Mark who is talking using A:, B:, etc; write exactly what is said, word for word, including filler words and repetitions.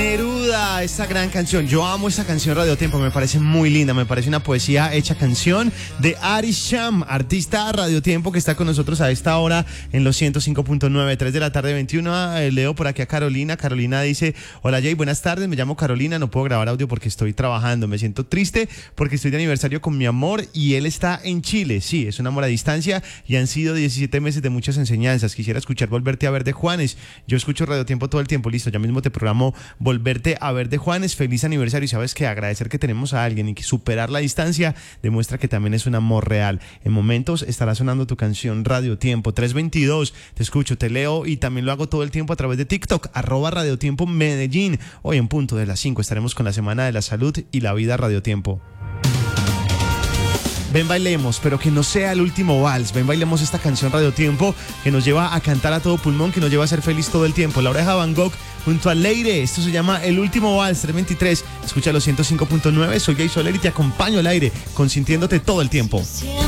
A: Neruda, esta gran canción. Yo amo esta canción, Radio Tiempo, me parece muy linda, me parece una poesía hecha canción de Ari Sham, artista Radio Tiempo que está con nosotros a esta hora en los ciento cinco punto nueve, tres de la tarde, veintiuno. Eh, leo por aquí a Carolina. Carolina dice: hola Jay, buenas tardes, me llamo Carolina, no puedo grabar audio porque estoy trabajando, me siento triste porque estoy de aniversario con mi amor y él está en Chile. Sí, es un amor a distancia y han sido diecisiete meses de muchas enseñanzas. Quisiera escuchar Volverte a ver de Juanes. Yo escucho Radio Tiempo todo el tiempo. Listo, ya mismo te programo Volverte a ver de Juanes. Feliz aniversario. Y sabes que agradecer que tenemos a alguien y que superar la distancia demuestra que también es un amor real. En momentos estará sonando tu canción Radio Tiempo. tres veintidós, te escucho, te leo y también lo hago todo el tiempo a través de TikTok, arroba Radio Tiempo Medellín. Hoy en punto de las cinco estaremos con la Semana de la Salud y la Vida Radio Tiempo. Ven, bailemos, pero que no sea el último vals. Ven, bailemos esta canción Radio Tiempo que nos lleva a cantar a todo pulmón, que nos lleva a ser feliz todo el tiempo. La Oreja Van Gogh junto a Leire. Esto se llama El Último Vals, tres veintitrés. Escucha los ciento cinco punto nueve. Soy Jay Soler y te acompaño al aire, consintiéndote todo el tiempo.